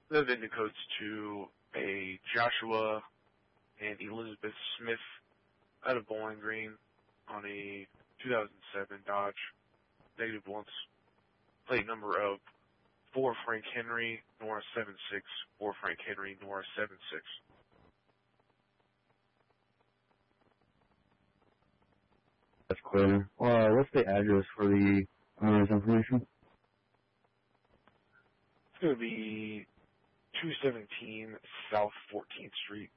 The VIN codes to a Joshua and Elizabeth Smith out of Bowling Green on a 2007 Dodge negative once, plate number of 4 Frank Henry, Nora 76, 4 Frank Henry, Nora 76. That's clear. What's the address for the owner's information? It's going to be 217 South 14th Street,